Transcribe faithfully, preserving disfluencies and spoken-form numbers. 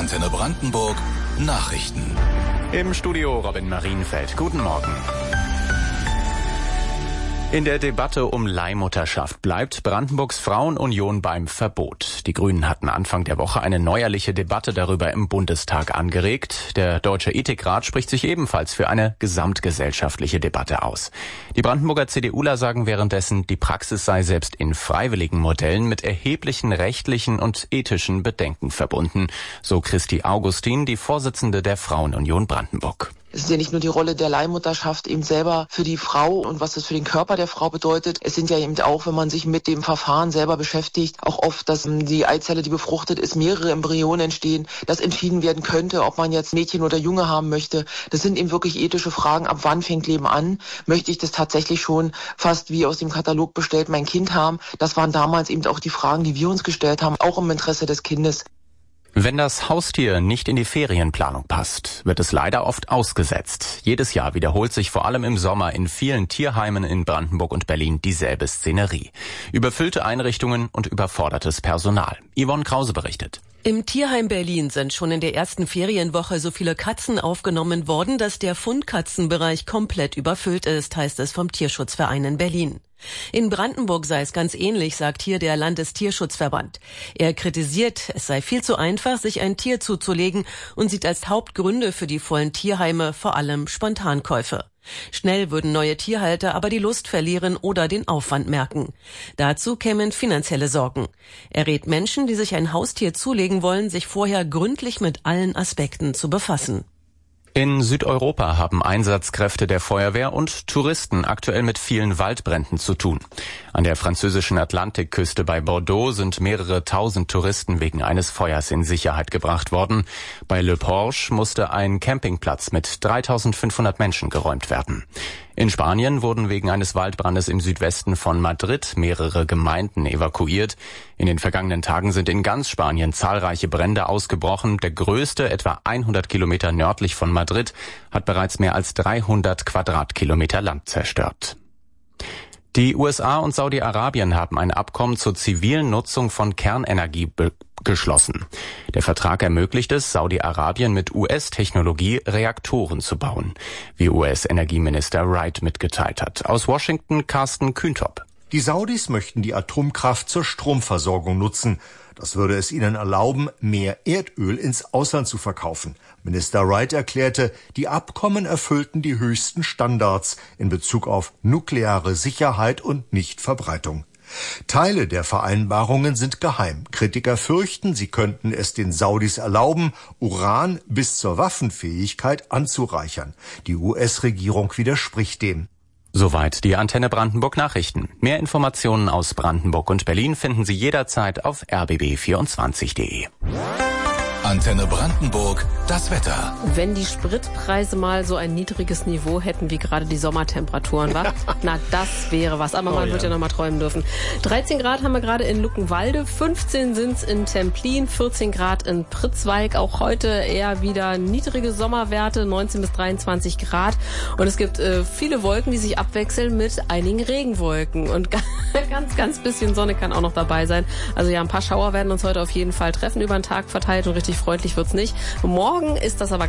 Antenne Brandenburg Nachrichten. Im Studio Robin Marienfeld. Guten Morgen. In der Debatte um Leihmutterschaft bleibt Brandenburgs Frauenunion beim Verbot. Die Grünen hatten Anfang der Woche eine neuerliche Debatte darüber im Bundestag angeregt. Der Deutsche Ethikrat spricht sich ebenfalls für eine gesamtgesellschaftliche Debatte aus. Die Brandenburger CDUler sagen währenddessen, die Praxis sei selbst in freiwilligen Modellen mit erheblichen rechtlichen und ethischen Bedenken verbunden. So Christi Augustin, die Vorsitzende der Frauenunion Brandenburg. Es ist ja nicht nur die Rolle der Leihmutterschaft eben selber für die Frau und was das für den Körper der Frau bedeutet. Es sind ja eben auch, wenn man sich mit dem Verfahren selber beschäftigt, auch oft, dass die Eizelle, die befruchtet ist, mehrere Embryonen entstehen, dass entschieden werden könnte, ob man jetzt Mädchen oder Junge haben möchte. Das sind eben wirklich ethische Fragen. Ab wann fängt Leben an? Möchte ich das tatsächlich schon fast wie aus dem Katalog bestellt mein Kind haben? Das waren damals eben auch die Fragen, die wir uns gestellt haben, auch im Interesse des Kindes. Wenn das Haustier nicht in die Ferienplanung passt, wird es leider oft ausgesetzt. Jedes Jahr wiederholt sich vor allem im Sommer in vielen Tierheimen in Brandenburg und Berlin dieselbe Szenerie. Überfüllte Einrichtungen und überfordertes Personal. Yvonne Krause berichtet. Im Tierheim Berlin sind schon in der ersten Ferienwoche so viele Katzen aufgenommen worden, dass der Fundkatzenbereich komplett überfüllt ist, heißt es vom Tierschutzverein in Berlin. In Brandenburg sei es ganz ähnlich, sagt hier der Landestierschutzverband. Er kritisiert, es sei viel zu einfach, sich ein Tier zuzulegen und sieht als Hauptgründe für die vollen Tierheime vor allem Spontankäufe. Schnell würden neue Tierhalter aber die Lust verlieren oder den Aufwand merken. Dazu kämen finanzielle Sorgen. Er rät Menschen, die sich ein Haustier zulegen wollen, sich vorher gründlich mit allen Aspekten zu befassen. In Südeuropa haben Einsatzkräfte der Feuerwehr und Touristen aktuell mit vielen Waldbränden zu tun. An der französischen Atlantikküste bei Bordeaux sind mehrere tausend Touristen wegen eines Feuers in Sicherheit gebracht worden. Bei Le Porche musste ein Campingplatz mit dreitausendfünfhundert Menschen geräumt werden. In Spanien wurden wegen eines Waldbrandes im Südwesten von Madrid mehrere Gemeinden evakuiert. In den vergangenen Tagen sind in ganz Spanien zahlreiche Brände ausgebrochen. Der größte, etwa hundert Kilometer nördlich von Madrid, hat bereits mehr als dreihundert Quadratkilometer Land zerstört. Die U S A und Saudi-Arabien haben ein Abkommen zur zivilen Nutzung von Kernenergie be- geschlossen. Der Vertrag ermöglicht es, Saudi-Arabien mit U S-Technologie Reaktoren zu bauen, wie U S-Energieminister Wright mitgeteilt hat. Aus Washington Carsten Kühntop. Die Saudis möchten die Atomkraft zur Stromversorgung nutzen. Das würde es ihnen erlauben, mehr Erdöl ins Ausland zu verkaufen. Minister Wright erklärte, die Abkommen erfüllten die höchsten Standards in Bezug auf nukleare Sicherheit und Nichtverbreitung. Teile der Vereinbarungen sind geheim. Kritiker fürchten, sie könnten es den Saudis erlauben, Uran bis zur Waffenfähigkeit anzureichern. Die U S-Regierung widerspricht dem. Soweit die Antenne Brandenburg Nachrichten. Mehr Informationen aus Brandenburg und Berlin finden Sie jederzeit auf r b b vierundzwanzig punkt d e. Antenne Brandenburg, das Wetter. Wenn die Spritpreise mal so ein niedriges Niveau hätten wie gerade die Sommertemperaturen, wa? Na, das wäre was. Aber man oh, wird ja, ja noch mal träumen dürfen. dreizehn Grad haben wir gerade in Luckenwalde, fünfzehn sind's in Templin, vierzehn Grad in Pritzwalk. Auch heute eher wieder niedrige Sommerwerte, neunzehn bis dreiundzwanzig Grad. Und es gibt äh, viele Wolken, die sich abwechseln mit einigen Regenwolken. Und ganz, ganz bisschen Sonne kann auch noch dabei sein. Also ja, ein paar Schauer werden uns heute auf jeden Fall treffen über den Tag verteilt und richtig freundlich wird's nicht. Morgen ist das aber